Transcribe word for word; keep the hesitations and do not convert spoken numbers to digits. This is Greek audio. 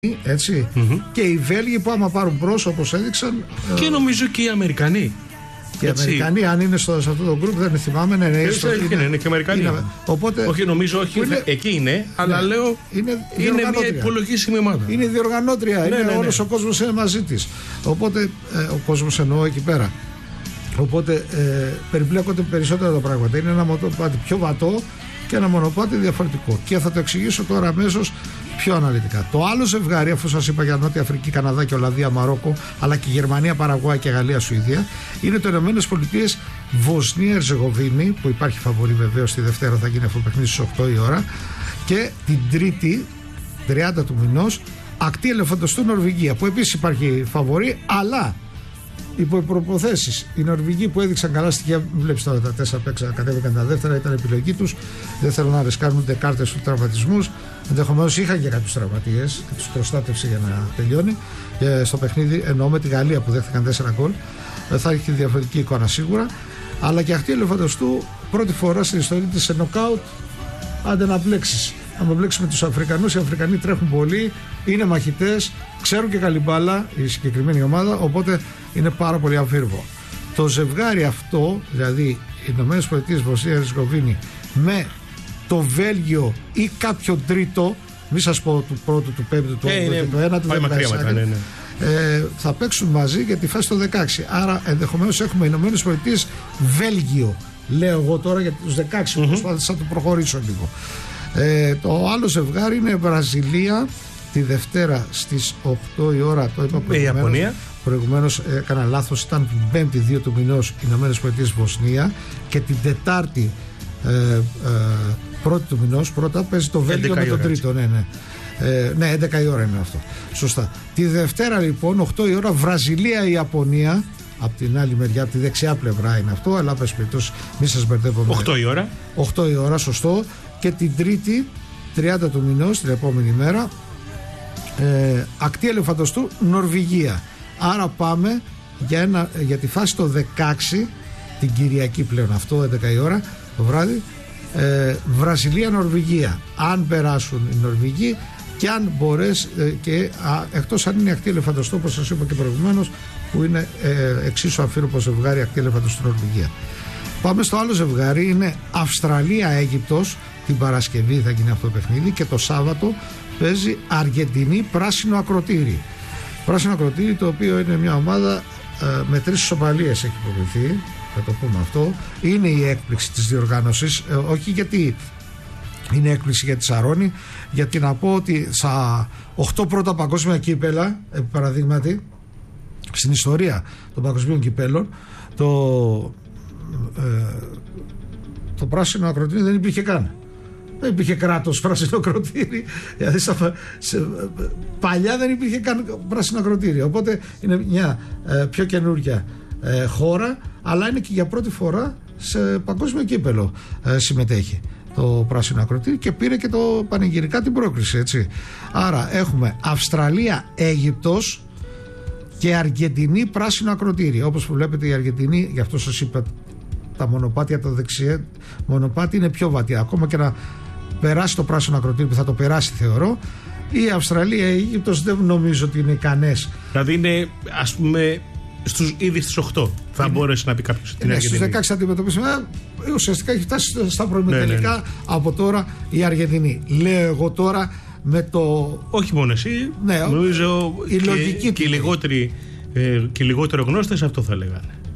Έτσι. Mm-hmm. Και οι Βέλγοι που άμα πάρουν μπρος όπως έδειξαν. Και ε... νομίζω και οι Αμερικανοί. Και οι Αμερικανοί, αν είναι στο, σε αυτό το γκρουπ, δεν θυμάμαι. Ναι, ναι, είναι, στο, είναι, είναι, είναι και Αμερικανοί. Είναι, οπότε, όχι, νομίζω, όχι. Είναι, εκεί είναι, ναι, αλλά λέω. Είναι, είναι μια υπολογίσιμη ομάδα. Είναι διοργανώτρια. Ναι, είναι ναι, ναι, όλος ναι. Ο κόσμος είναι μαζί της. Οπότε, ε, ο κόσμος εννοώ εκεί πέρα. Οπότε, ε, περιπλέκονται περισσότερα τα πράγματα. Είναι ένα μονοπάτι πιο βατό και ένα μονοπάτι διαφορετικό. Και θα το εξηγήσω τώρα αμέσως πιο αναλυτικά. Το άλλο ζευγάρι, αφού σας είπα για Νότια Αφρική, Καναδά και Ολλανδία, Μαρόκο, αλλά και Γερμανία, Παραγουάη και Γαλλία, Σουηδία, είναι το Ηνωμένες Πολιτείες, Βοσνία, Ερζεγοβίνη, που υπάρχει φαβορή βεβαίως τη Δευτέρα, θα γίνει αυτό το παιχνίδι στις οκτώ η ώρα, και την Τρίτη, τριάντα του μηνός, ακτή Ελεφαντοστού, Νορβηγία, που επίσης υπάρχει φαβορή, αλλά υπό προποθέσεις. Οι Νορβηγοί που έδειξαν καλά στοιχεία, βλέπεις τώρα τα τέσσερα παίξα, κατέβηκαν τα δεύτερα, ήταν επιλογή τους. Δεν θέλουν να ρισκάρουν ούτε κάρτες ούτε τραυματισμούς. Ενδεχομένως είχαν και κάποιους τραυματίες και τους προστάτευσε για να τελειώνει. Και στο παιχνίδι, εννοώ με τη Γαλλία που δέχτηκαν τέσσερα γκολ, θα έχει διαφορετική εικόνα σίγουρα. Αλλά και αυτή η Ελεφαντοστού πρώτη φορά στην ιστορία της σε νοκάουτ, άντε να μπλέξεις. Αν μπλέξεις με τους Αφρικανούς, οι Αφρικανοί τρέχουν πολύ, είναι μαχητές, ξέρουν και καλή μπάλα η συγκεκριμένη ομάδα, οπότε είναι πάρα πολύ αμφίροπο. Το ζευγάρι αυτό, δηλαδή οι Ηνωμένες Πολιτείες, Βοσνία, Ερζεγοβίνη με το Βέλγιο ή κάποιο τρίτο, μη σας πω του πρώτου, του πέμπτου, του όγδοου, του ένατου, δεν μακριά, ναι, ναι. Ε, θα παίξουν μαζί για τη φάση των δεκαέξι. Άρα ενδεχομένως έχουμε Ηνωμένες Πολιτείες, Βέλγιο, λέω εγώ τώρα για τους δεκαέξι, mm-hmm. προσπάθησα να το προχωρήσω λίγο. Ε, το άλλο ζευγάρι είναι Βραζιλία τη Δευτέρα στις οκτώ η ώρα. Το είπα προηγουμένως. Προηγουμένως έκανα λάθος. Ήταν την Πέμπτη δύο του μηνός Ηνωμένες Πολιτείες, Βοσνία, και την Τετάρτη ε, ε, πρώτη του μηνός πρώτα παίζει το Βέλγιο με τον τρίτο. Ναι, ναι. Ε, ναι, έντεκα η ώρα είναι αυτό. Σωστά. Τη Δευτέρα λοιπόν οκτώ η ώρα Βραζιλία-Ιαπωνία. Από την άλλη μεριά, από τη δεξιά πλευρά είναι αυτό, αλλά πες περιπτώσει, μη σας μπερδεύω. οκτώ η ώρα. οκτώ η ώρα, σωστό. Και την Τρίτη, τριάντα του μηνός, την επόμενη μέρα, ε, ακτή Ελεφαντοστού, Νορβηγία. Άρα πάμε για, ένα, για τη φάση το δεκαέξι, την Κυριακή πλέον αυτό, έντεκα η ώρα το βράδυ, ε, Βραζιλία-Νορβηγία. Αν περάσουν οι Νορβηγοί και αν μπορέσει, ε, και α, εκτός αν είναι ακτή Ελεφαντοστού, όπως σας είπα και προηγουμένως, που είναι ε, εξίσου αμφίροπο ζευγάρι, ακτή Ελεφαντοστού, Νορβηγία. Πάμε στο άλλο ζευγάρι, είναι Αυστραλία-Αίγυπτος. Την Παρασκευή θα γίνει αυτό το παιχνίδι και το Σάββατο παίζει Αργεντινή πράσινο ακροτήρι. Πράσινο ακροτήρι, το οποίο είναι μια ομάδα ε, με τρεις ισοπαλίες έχει προβληθεί, θα το πούμε αυτό. Είναι η έκπληξη της διοργάνωσης, ε, όχι γιατί είναι έκπληξη για τη Σαρώνη, γιατί να πω ότι στα οκτώ πρώτα παγκόσμια κύπελα, επί παραδείγματι, στην ιστορία των παγκοσμίων κυπέλων, το, ε, το πράσινο ακροτήρι δεν υπήρχε καν. Δεν υπήρχε κράτος πράσινο ακροτήρι. Δηλαδή στα, σε, παλιά δεν υπήρχε καν πράσινο ακροτήρι. Οπότε είναι μια ε, πιο καινούργια ε, χώρα, αλλά είναι και για πρώτη φορά σε παγκόσμιο κύπελο ε, συμμετέχει το πράσινο ακροτήρι και πήρε και το πανηγυρικά την πρόκριση, έτσι. Άρα έχουμε Αυστραλία-Αίγυπτος και Αργεντινή πράσινο ακροτήρι. Όπως που βλέπετε η Αργεντινή, γι' αυτό σας είπα, τα μονοπάτια, το δεξιέ μονοπάτι είναι πιο βατιά. Ακόμα και να περάσει το πράσινο ακροτήρι, που θα το περάσει θεωρώ, η Αυστραλία, η Αίγυπτος δεν νομίζω ότι είναι ικανές. Δηλαδή είναι, ας πούμε, στους, ήδη στις οκτώ θα είναι, μπορέσει να πει κάποιος την ναι, Αργεντινή. Στους δεκαέξι θα αντιμετωπίσουμε. Ε, ουσιαστικά έχει φτάσει στα προημιτελικά, ναι, ναι, ναι. Από τώρα η Αργεντινή. Λέω εγώ τώρα με το. Όχι μόνο εσύ, ναι, νομίζω η και, λογική και, οι λιγότεροι, ε, και οι λιγότερο γνώστες αυτό θα λέγανε.